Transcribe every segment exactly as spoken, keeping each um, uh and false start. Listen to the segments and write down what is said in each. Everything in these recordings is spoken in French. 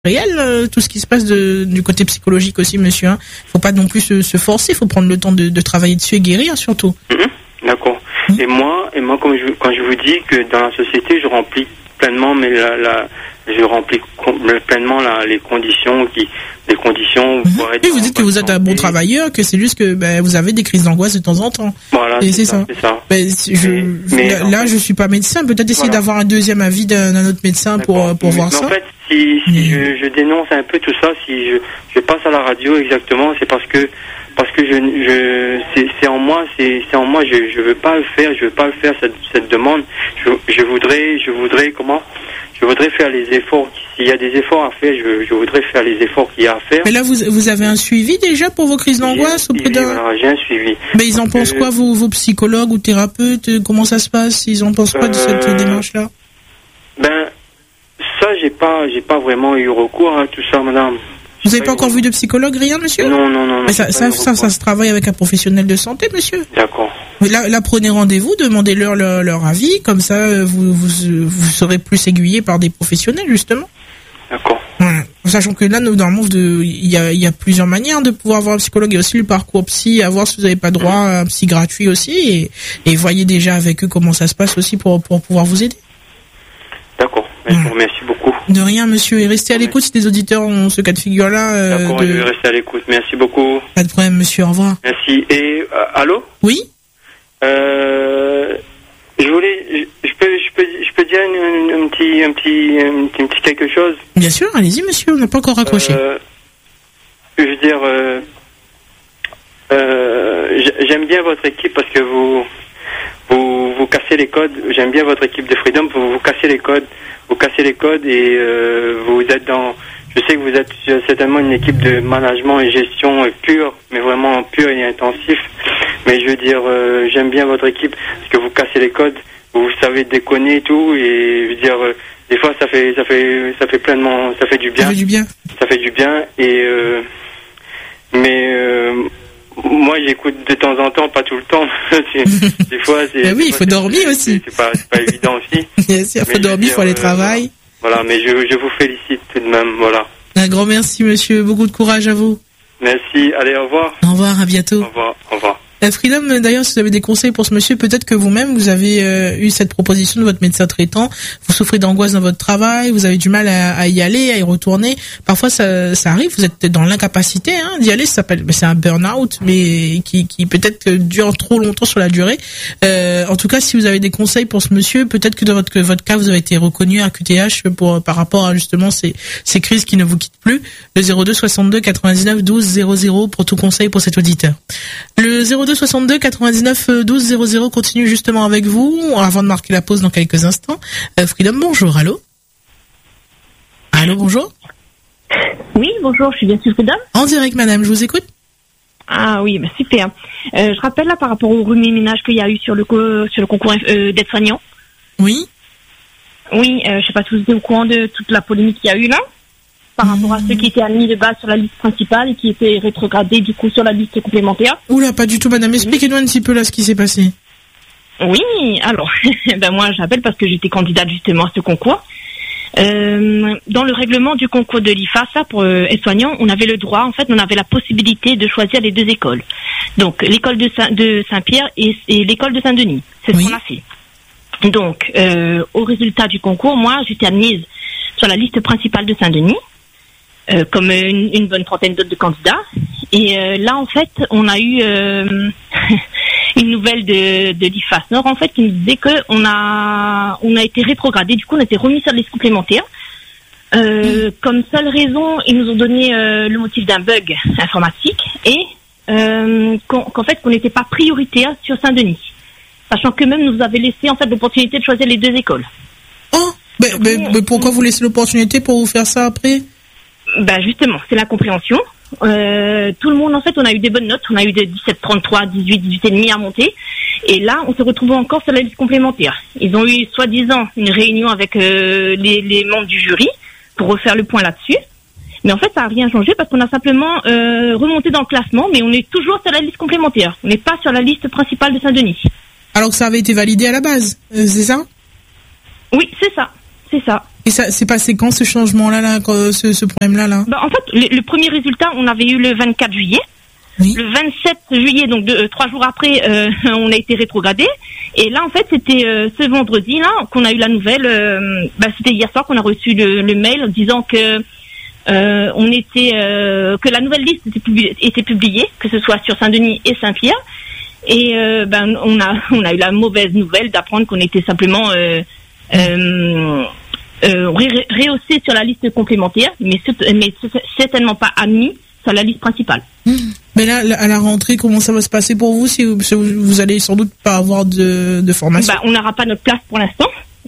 réel, euh, tout ce qui se passe de, du côté psychologique aussi, monsieur. Hein. Faut pas non plus se, se forcer, faut prendre le temps de, de travailler dessus et guérir surtout. Mmh, d'accord. Mmh. Et moi, et moi, comme je, quand je vous dis que dans la société, je remplis pleinement, mais la, la, je remplis pleinement la, les conditions qui, les conditions. Mmh. Pour être et vous dites que vous êtes un bon travailleur, que c'est juste que ben, vous avez des crises d'angoisse de temps en temps. Voilà. Et c'est, c'est ça. ça. C'est ça. Ben, je, mais, là, mais là je suis pas médecin. Peut-être essayer voilà. d'avoir un deuxième avis d'un, d'un autre médecin pour pour mais, voir mais ça. En fait, si, si mmh. je, je dénonce un peu tout ça, si je, je passe à la radio exactement, c'est parce que parce que je, je c'est, c'est en moi, c'est, c'est en moi. Je, je veux pas le faire, je veux pas le faire cette, cette demande. Je, je voudrais, je voudrais comment? Je voudrais faire les efforts. S'il y a des efforts à faire, je, je voudrais faire les efforts qu'il y a à faire. Mais là, vous, vous avez un suivi déjà pour vos crises d'angoisse auprès d'un... Voilà, j'ai un suivi. Mais ils en pensent euh... quoi, vos, vos psychologues ou thérapeutes? Comment ça se passe? Ils en pensent quoi euh... de cette démarche-là? Ben, ça, j'ai pas, j'ai pas vraiment eu recours à tout ça, madame. Vous n'avez pas encore vu de psychologue, rien, monsieur? Non, non, non. Mais ça, ça, ça, ça se travaille avec un professionnel de santé, monsieur. D'accord. Là, là, prenez rendez-vous, demandez-leur leur, leur avis, comme ça, vous, vous, vous serez plus aiguillé par des professionnels, justement. D'accord. Voilà. Sachant que là, nous, normalement, il y a, il y a plusieurs manières de pouvoir voir un psychologue. Il y a aussi le parcours psy, à voir si vous n'avez pas droit à un psy gratuit aussi, et, et voyez déjà avec eux comment ça se passe aussi pour, pour pouvoir vous aider. D'accord. Je vous remercie beaucoup. De rien, monsieur. Et restez à l'écoute si des auditeurs ont ce cas de figure-là. Euh, D'accord, de... je vais rester à l'écoute. Merci beaucoup. Pas de problème, monsieur. Au revoir. Merci. Et, euh, allô? Oui? Euh, je voulais, je, je peux, je peux, je peux dire un, un, un petit, un petit, un petit, un petit quelque chose? Bien sûr, allez-y, monsieur. On n'a pas encore raccroché. Euh, je veux dire, euh, euh, j'aime bien votre équipe parce que vous, vous, vous cassez les codes. J'aime bien votre équipe de Freedom. Vous, vous cassez les codes. Vous cassez les codes et euh, vous êtes dans... Je sais que vous êtes certainement une équipe de management et gestion pure, mais vraiment pure et intensif. Mais je veux dire, euh, j'aime bien votre équipe parce que vous cassez les codes, vous savez déconner et tout. Et je veux dire, euh, des fois ça fait, ça fait, ça fait pleinement, ça fait du bien. Ça fait du bien. Ça fait du bien. Et euh, mais euh, moi j'écoute de temps en temps, pas tout le temps. Des fois c'est. Mais oui, il faut dormir c'est, aussi. C'est pas, c'est pas évident aussi. Bien sûr, il faut dormir, il faut aller au travail. Euh, Voilà, mais je, je vous félicite tout de même, voilà. Un grand merci, monsieur. Beaucoup de courage à vous. Merci. Allez, au revoir. Au revoir, à bientôt. Au revoir, au revoir. Freedom, d'ailleurs, si vous avez des conseils pour ce monsieur, peut-être que vous-même, vous avez euh, eu cette proposition de votre médecin traitant, vous souffrez d'angoisse dans votre travail, vous avez du mal à, à y aller, à y retourner. Parfois, ça, ça arrive, vous êtes dans l'incapacité hein, d'y aller, ça s'appelle, c'est un burn-out, mais qui, qui peut-être dure trop longtemps sur la durée. Euh, en tout cas, si vous avez des conseils pour ce monsieur, peut-être que dans votre, que votre cas, vous avez été reconnu à Q T H pour, par rapport à justement ces, ces crises qui ne vous quittent plus. Le zéro deux soixante-deux quatre-vingt-dix-neuf douze zéro zéro pour tout conseil pour cet auditeur. Le zéro deux soixante-deux quatre-vingt-dix-neuf douze zéro zéro continue justement avec vous avant de marquer la pause dans quelques instants. Euh, Freedom, bonjour, allô? Allô, bonjour? Oui, bonjour, je suis bien sur Freedom. En direct, madame, je vous écoute. Ah oui, bah super. Euh, je rappelle là par rapport au remue-ménage qu'il y a eu sur le, co- sur le concours euh, d'aide-soignant. Oui. Oui, euh, je sais pas si vous êtes au courant de toute la polémique qu'il y a eu là. Par mmh. rapport à ceux qui étaient admis de base sur la liste principale et qui étaient rétrogradés du coup sur la liste complémentaire. Oula, pas du tout, madame. Expliquez-nous un petit peu là ce qui s'est passé. Oui, alors, ben moi j'appelle parce que j'étais candidate justement à ce concours. Euh, dans le règlement du concours de l'I F A, ça pour euh, aide-soignant, on avait le droit, en fait, on avait la possibilité de choisir les deux écoles. Donc l'école de, Saint- de Saint-Pierre et, et l'école de Saint-Denis. C'est oui. ce qu'on a fait. Donc, euh, au résultat du concours, moi j'étais admise sur la liste principale de Saint-Denis. Euh, comme une, une bonne trentaine d'autres de candidats. Et euh, là, en fait, on a eu euh, une nouvelle de, de l'I F A S Nord, en fait, qui nous disait qu'on a, on a été rétrogradé. Du coup, on a été remis sur la liste complémentaire. Euh, mmh. Comme seule raison, ils nous ont donné euh, le motif d'un bug informatique et euh, qu'on, qu'en fait, qu'on n'était pas prioritaire sur Saint-Denis. Sachant que même nous avait laissé, en fait, l'opportunité de choisir les deux écoles. Oh, mais, mais, mais pourquoi vous laissez l'opportunité pour vous faire ça après? Ben justement, c'est la compréhension. Euh, tout le monde, en fait, on a eu des bonnes notes. On a eu des dix-sept, trente-trois, dix-huit, dix-huit et demi à monter. Et là, on se retrouve encore sur la liste complémentaire. Ils ont eu, soi-disant, une réunion avec euh, les, les membres du jury pour refaire le point là-dessus. Mais en fait, ça n'a rien changé parce qu'on a simplement euh, remonté dans le classement, mais on est toujours sur la liste complémentaire. On n'est pas sur la liste principale de Saint-Denis. Alors que ça avait été validé à la base, euh, c'est ça? Oui, c'est ça. c'est ça. Et ça, c'est passé quand ce changement-là, là, quand, ce, ce problème-là, là? Bah, en fait, le, le premier résultat, on avait eu le vingt-quatre juillet. Oui. Le vingt-sept juillet, donc deux, trois jours après, euh, on a été rétrogradé. Et là, en fait, c'était euh, ce vendredi-là qu'on a eu la nouvelle. Euh, bah, c'était hier soir qu'on a reçu le, le mail disant que euh, on était euh, que la nouvelle liste était publiée, était publiée, que ce soit sur Saint-Denis et Saint-Pierre. Et euh, ben on a on a eu la mauvaise nouvelle d'apprendre qu'on était simplement euh, euh, euh, ré- rehaussé sur la liste complémentaire, mais mais certainement pas admis sur la liste principale. Mmh. Mais là, à la rentrée, comment ça va se passer pour vous si vous, si vous allez sans doute pas avoir de, de formation? Bah, on n'aura pas notre place pour l'instant.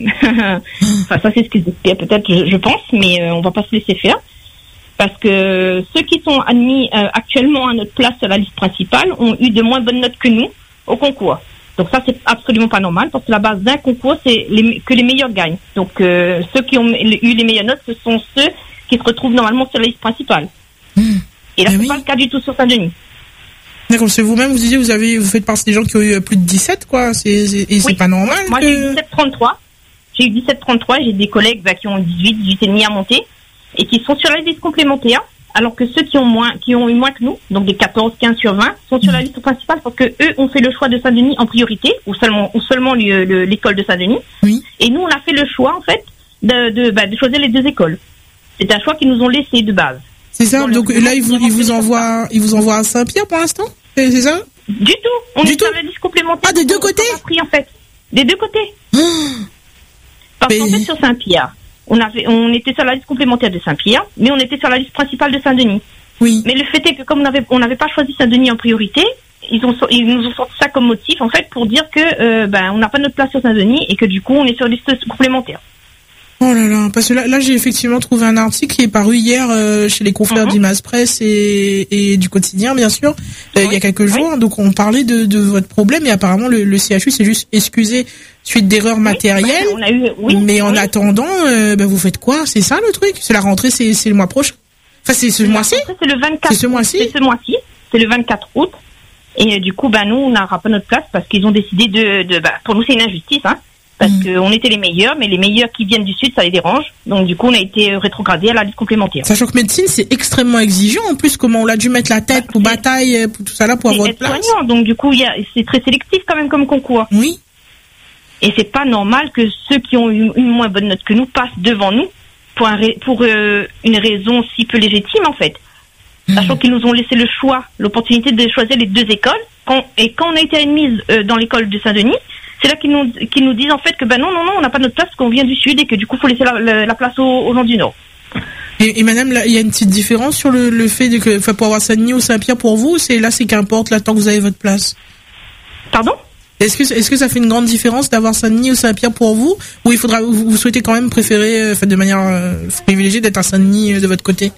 Enfin, ça c'est ce qu'ils espèrent peut-être, je, je pense, mais euh, on va pas se laisser faire. Parce que ceux qui sont admis euh, actuellement à notre place sur la liste principale ont eu de moins bonnes notes que nous au concours. Donc ça, c'est absolument pas normal, parce que la base d'un concours, c'est les, que les meilleurs gagnent. Donc euh, ceux qui ont eu les meilleures notes, ce sont ceux qui se retrouvent normalement sur la liste principale. Mmh. Et là, ah c'est oui. pas le cas du tout sur Saint-Denis. D'accord, c'est vous-même, vous disiez, vous avez, vous faites partie des gens qui ont eu plus de dix-sept, quoi. C'est, c'est, et c'est oui. pas normal. Moi, que... j'ai eu dix-sept trente-trois. J'ai eu dix-sept trente-trois et j'ai des collègues bah, qui ont dix-huit, dix-huit et demi à monter et qui sont sur la liste complémentaire, alors que ceux qui ont moins, qui ont eu moins que nous, donc des quatorze, quinze sur vingt, sont sur la liste principale parce que eux ont fait le choix de Saint-Denis en priorité, ou seulement, ou seulement le, le, l'école de Saint-Denis. Oui. Et nous, on a fait le choix, en fait, de, de, bah, de choisir les deux écoles. C'est un choix qu'ils nous ont laissé de base. C'est ça. Donc là, ils vous, ils vous envoient, ils vous envoient à Saint-Pierre pour l'instant. C'est, c'est ça? Du tout. On du est tout. sur la liste complémentaire. Ah, des deux côtés? On a pris, en fait. Des deux côtés. Parce mais... qu'en fait, sur Saint-Pierre, on avait, on était sur la liste complémentaire de Saint-Pierre, mais on était sur la liste principale de Saint-Denis. Oui. Mais le fait est que comme on n'avait on n'avait pas choisi Saint-Denis en priorité, ils ont ils nous ont sorti ça comme motif en fait pour dire que euh, ben on n'a pas notre place sur Saint-Denis et que du coup on est sur liste complémentaire. Oh là là, parce que là, là j'ai effectivement trouvé un article qui est paru hier euh, chez les confrères mm-hmm. d'Image Presse et, et du quotidien bien sûr, oui. euh, il y a quelques jours. Oui. Donc on parlait de, de votre problème et apparemment le, le C H U s'est juste excusé suite d'erreurs oui, matérielles. Bah, on a eu, oui, mais en oui. attendant, euh, ben vous faites quoi? C'est ça le truc? C'est la rentrée, c'est, c'est le mois prochain? Enfin c'est ce mois-ci? C'est le vingt-quatre. C'est ce mois-ci? C'est ce mois-ci. C'est le vingt-quatre août. Et euh, du coup, ben nous on n'aura pas notre place parce qu'ils ont décidé de, de bah, pour nous c'est une injustice, hein. Parce mmh. qu'on était les meilleurs, mais les meilleurs qui viennent du Sud, ça les dérange. Donc du coup, on a été rétrogradés à la liste complémentaire. Sachant que médecine, c'est extrêmement exigeant. En plus, comment on a dû mettre la tête pour bataille, pour tout ça là, pour avoir de place. Soignant, donc du coup, y a, c'est très sélectif quand même comme concours. Oui. Et c'est pas normal que ceux qui ont eu une moins bonne note que nous passent devant nous pour, un, pour euh, une raison si peu légitime en fait. Mmh. Sachant qu'ils nous ont laissé le choix, l'opportunité de choisir les deux écoles. Quand, et quand on a été admise euh, dans l'école de Saint-Denis, c'est là qu'ils nous, qu'ils nous disent en fait que ben non, non, non, on n'a pas notre place parce qu'on vient du Sud et que du coup, il faut laisser la, la, la place aux, aux gens du Nord. Et, et madame, il y a une petite différence sur le, le fait de que, enfin, pour avoir Saint-Denis ou Saint-Pierre pour vous, c'est là, c'est qu'importe, là, tant que vous avez votre place. Pardon? Est-ce que, est-ce que ça fait une grande différence d'avoir Saint-Denis ou Saint-Pierre pour vous? Ou il faudra, vous, vous souhaitez quand même préférer, enfin, de manière euh, privilégiée d'être à Saint-Denis euh, de votre côté?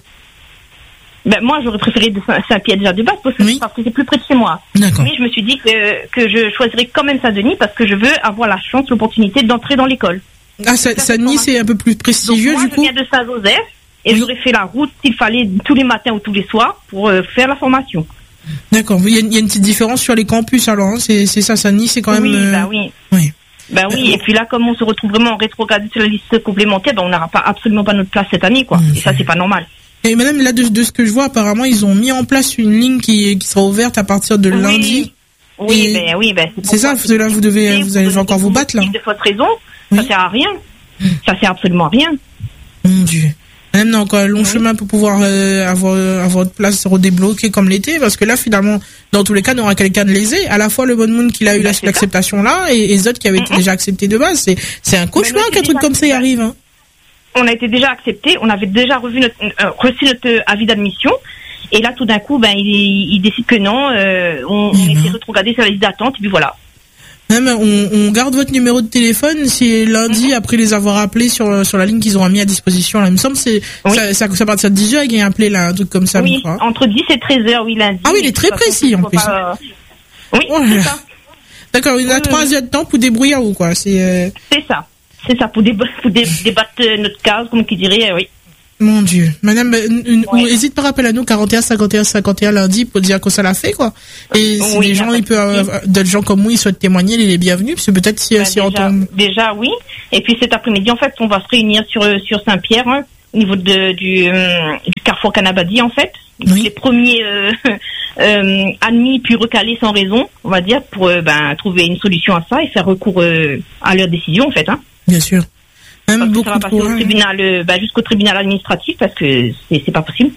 Ben, moi, j'aurais préféré de Saint-Pierre déjà de base parce que, oui. parce que c'est plus près de chez moi. D'accord. Mais je me suis dit que, que je choisirais quand même Saint-Denis parce que je veux avoir la chance, l'opportunité d'entrer dans l'école. Ah, Saint-Denis, c'est un peu plus prestigieux. Donc, moi, du coup. Je viens de Saint-Joseph et oui. j'aurais fait la route s'il fallait tous les matins ou tous les soirs pour euh, faire la formation. D'accord. Il y, a, il y a une petite différence sur les campus alors. Hein. C'est, c'est ça, Saint-Denis, c'est quand même. Oui, euh... bah oui. Oui. Ben oui, et puis là, comme on se retrouve vraiment rétrogradé sur la liste complémentaire, ben on n'aura pas absolument pas notre place cette année, quoi. Mmh. Et ça, c'est pas normal. Et madame, là, de, de ce que je vois, apparemment, ils ont mis en place une ligne qui, qui sera ouverte à partir de oui. lundi. Oui, ben oui, ben c'est, c'est ça, parce que là, vous devez, vous allez encore vous battre, là. De votre raison, oui. Ça sert à rien. Mmh. Ça sert absolument à rien. Mon Dieu. Madame, on a encore un long oui. chemin pour pouvoir euh, avoir, euh, avoir votre place redébloquée comme l'été, parce que là, finalement, dans tous les cas, on aura quelqu'un de lésé. À la fois le Bon Moon qui a eu ben, la, l'acceptation là, et, et les autres qui avaient mmh. été déjà acceptés de base. C'est, c'est un cauchemar qu'un truc comme ça y arrive, hein. On a été déjà accepté, on avait déjà revu notre, euh, reçu notre euh, avis d'admission, et là tout d'un coup, ben il, il décide que non, euh, on, on était rétrogradé sur la liste d'attente, et puis voilà. Même on, on garde votre numéro de téléphone, c'est lundi mm-hmm. après les avoir appelés sur sur la ligne qu'ils auront mis à disposition. Là, il me semble c'est oui. ça, ça, ça à partir de dix heures, il y a appelé là, un truc comme ça. Oui, entre dix et treize heures, oui lundi. Ah oui, il est très précis en plus. Pas, euh... Oui, oh c'est ça. D'accord, il a oui, trois heures de temps pour débrouiller ou quoi. C'est. Euh... C'est ça. C'est ça, pour, déba- pour dé- débattre notre case, comme qui dirait, euh, oui. Mon Dieu. Madame, une, Ouais. hésite pas, rappelle à nous, quarante et un, cinquante et un, cinquante et un lundi pour dire que ça l'a fait, quoi. Et si Oui, les gens, y a ils pas de peuvent, souci. euh, d'autres gens comme vous, ils souhaitent témoigner, il est bienvenu, parce que peut-être si, Bah, si on déjà, tombe. déjà, oui. Et puis cet après-midi, en fait, on va se réunir sur sur Saint-Pierre, hein, au niveau de, du, euh, du carrefour Canabadi, en fait. Oui. Les premiers euh, euh, admis puis recalés sans raison, on va dire, pour euh, ben, trouver une solution à ça et faire recours euh, à leur décision, en fait. Hein. Bien sûr. Même Parce que beaucoup ça va de passer au courage. tribunal, euh, ben, jusqu'au tribunal administratif, parce que c'est c'est pas possible.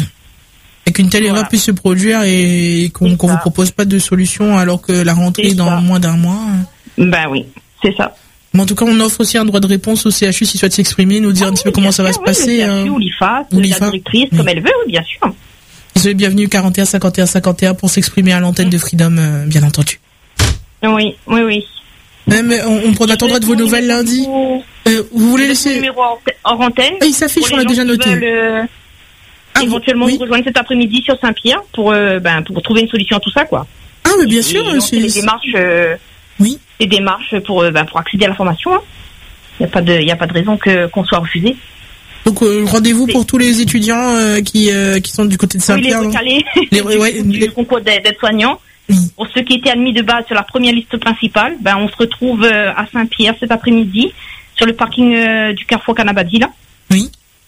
Et qu'une telle Voilà. erreur puisse se produire et qu'on C'est qu'on vous ça. propose pas de solution alors que la rentrée est C'est dans ça. moins d'un mois. Ben oui, c'est ça. Mais en tout cas, on offre aussi un droit de réponse au C H U s'il souhaite s'exprimer, nous dire un petit peu Oui, comment bien ça va sûr, se oui, passer. le C H U euh. ou l'I F A S, ou la l'I F A. directrice, Oui. comme elle veut, oui, bien sûr. Soyez bienvenus quarante et un, cinquante et un, cinquante et un pour s'exprimer à l'antenne de Freedom, euh, bien entendu. Oui, oui, oui. Même, on, on attendra de vos nouvelles lundi. Euh, vous voulez Le laisser... numéro hors hors antenne. Ah, il s'affiche, Pour on l'a les déjà gens qui noté. veulent, euh, Ah, vous- éventuellement oui. nous rejoindre cet après-midi sur Saint-Pierre pour, euh, ben, pour trouver une solution à tout ça, quoi. Ah, mais bien Et sûr, lancer les c'est... démarches, euh, Oui. les démarches pour, euh, ben, pour accéder à la formation. Hein. Il n'y a pas de, il y a pas de raison que qu'on soit refusé. Donc, euh, rendez-vous C'est- pour tous les étudiants euh, qui, euh, qui sont du côté de Oui, les Saint-Pierre. non recalés Les- du, ouais, du les- concours d'aide- d'aide-soignants. Oui. Pour ceux qui étaient admis de base sur la première liste principale, ben, on se retrouve euh, à Saint-Pierre cet après-midi sur le parking euh, du carrefour Canabadi, là, Oui.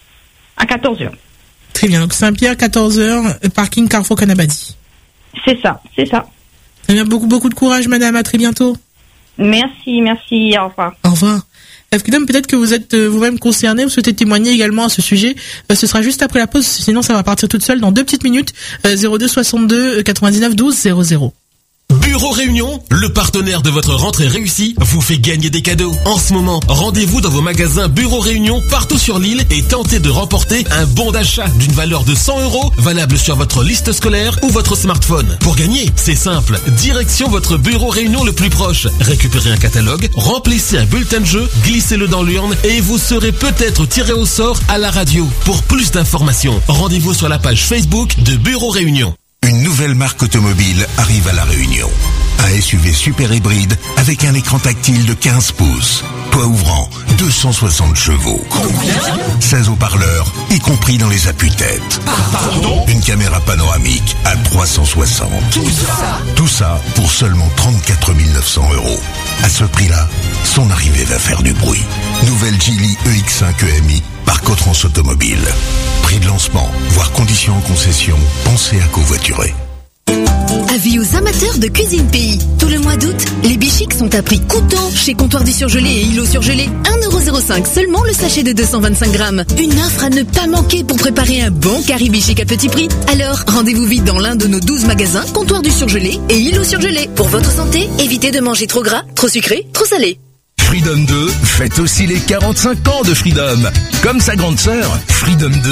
à quatorze heures. Très bien. Donc, Saint-Pierre, quatorze heures, euh, parking Carrefour Canabadi. C'est ça, c'est ça. Très bien. Beaucoup, beaucoup de courage, madame. À très bientôt. Merci, merci, au revoir. Au revoir. Freedom, peut-être que vous êtes euh, vous-même concerné, vous souhaitez témoigner également à ce sujet. Euh, ce sera juste après la pause, sinon ça va partir toute seule dans deux petites minutes. Euh, zéro deux soixante-deux quatre-vingt-dix-neuf douze zéro zéro. Bureau Réunion, le partenaire de votre rentrée réussie, vous fait gagner des cadeaux. En ce moment, rendez-vous dans vos magasins Bureau Réunion partout sur l'île et tentez de remporter un bon d'achat d'une valeur de cent euros valable sur votre liste scolaire ou votre smartphone. Pour gagner, c'est simple. Direction votre Bureau Réunion le plus proche. Récupérez un catalogue, remplissez un bulletin de jeu, glissez-le dans l'urne et vous serez peut-être tiré au sort à la radio. Pour plus d'informations, rendez-vous sur la page Facebook de Bureau Réunion. Une nouvelle marque automobile arrive à La Réunion. Un S U V super hybride avec un écran tactile de quinze pouces. Toit ouvrant, deux cent soixante chevaux. seize haut-parleurs, y compris dans les appuis-têtes. Une caméra panoramique à trois cent soixante. Tout ça Tout ça pour seulement trente-quatre mille neuf cents euros. À ce prix-là, son arrivée va faire du bruit. Nouvelle Geely E X cinq E M I par Cotrans Automobile. Prix de lancement, voire conditions en concession, pensez à covoiturer. Avis aux amateurs de cuisine pays. Tout le mois d'août, les bichics sont à prix coûtant chez Comptoir du Surgelé et Îlot Surgelé. un euro zéro cinq seulement le sachet de deux cent vingt-cinq grammes. Une offre à ne pas manquer pour préparer un bon curry bichic à petit prix. Alors, rendez-vous vite dans l'un de nos douze magasins Comptoir du Surgelé et Îlot Surgelé. Pour votre santé, évitez de manger trop gras, trop sucré, trop salé. Freedom deux fête aussi les quarante-cinq ans de Freedom. Comme sa grande sœur, Freedom deux